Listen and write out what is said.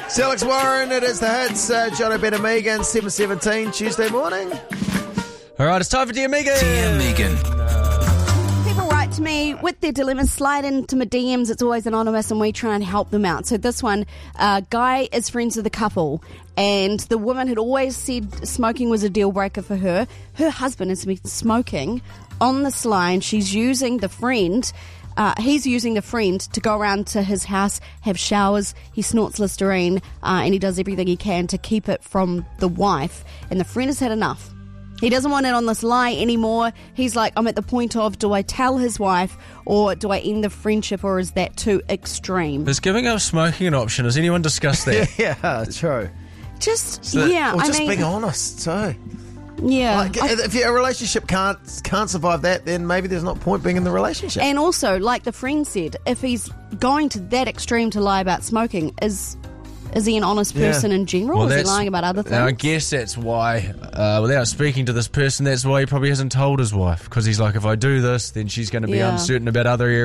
It's Alex Warren, it is the hits. Jono Ben and Megan, 7:17, Tuesday morning. All right, it's time for Dear Megan. Dear Megan. People write to me with their dilemmas, slide into my DMs. It's always anonymous and we try and help them out. So this one, guy is friends with a couple and the woman had always said smoking was a deal breaker for her. Her husband has been smoking on this line. She's using the friend. He's using the friend to go around to his house, have showers. He snorts Listerine and he does everything he can to keep it from the wife. And the friend has had enough. He doesn't want it on this lie anymore. He's like, I'm at the point of, do I tell his wife or do I end the friendship, or is that too extreme? Is giving up smoking an option? Has anyone discussed that? Yeah, true. Just, Or I just mean, being honest, too. yeah. Like, if a relationship can't survive that, then maybe there's not point being in the relationship. And also, like the friend said, if he's going to that extreme to lie about smoking, is he an honest person in general? Or is he lying about other things? I guess that's why, without speaking to this person, that's why he probably hasn't told his wife. Because he's like, if I do this, then she's going to be uncertain about other areas.